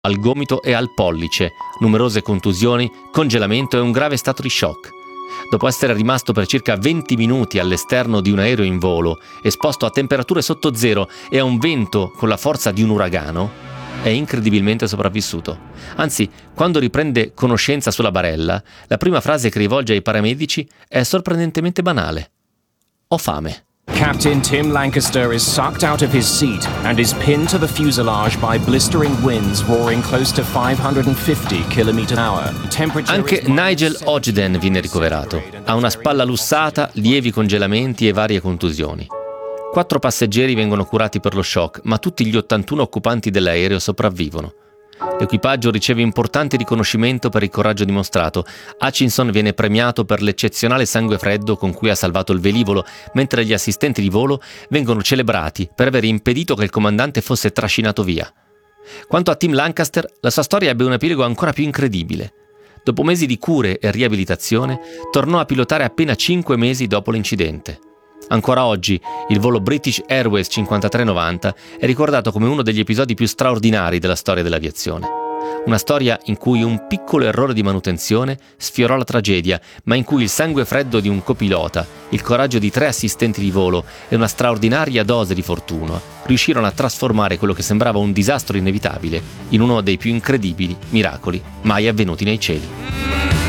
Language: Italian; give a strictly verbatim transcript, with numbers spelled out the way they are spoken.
al gomito e al pollice, numerose contusioni, congelamento e un grave stato di shock. Dopo essere rimasto per circa venti minuti all'esterno di un aereo in volo, esposto a temperature sotto zero e a un vento con la forza di un uragano, è incredibilmente sopravvissuto. Anzi, quando riprende conoscenza sulla barella, la prima frase che rivolge ai paramedici è sorprendentemente banale: ho fame. Captain Tim Lancaster is sucked out of his seat and is pinned to the fuselage by blistering winds roaring close to five hundred fifty kilometers an hour. Temperature Anche Nigel Ogden viene ricoverato. Ha una spalla lussata, lievi congelamenti e varie contusioni. Quattro passeggeri vengono curati per lo shock, ma tutti gli ottantuno occupanti dell'aereo sopravvivono. L'equipaggio riceve importante riconoscimento per il coraggio dimostrato. Hutchinson viene premiato per l'eccezionale sangue freddo con cui ha salvato il velivolo, mentre gli assistenti di volo vengono celebrati per aver impedito che il comandante fosse trascinato via. Quanto a Tim Lancaster, la sua storia ebbe un epilogo ancora più incredibile. Dopo mesi di cure e riabilitazione, tornò a pilotare appena cinque mesi dopo l'incidente. Ancora oggi, il volo British Airways cinquantatré novanta è ricordato come uno degli episodi più straordinari della storia dell'aviazione. Una storia in cui un piccolo errore di manutenzione sfiorò la tragedia, ma in cui il sangue freddo di un copilota, il coraggio di tre assistenti di volo e una straordinaria dose di fortuna riuscirono a trasformare quello che sembrava un disastro inevitabile in uno dei più incredibili miracoli mai avvenuti nei cieli.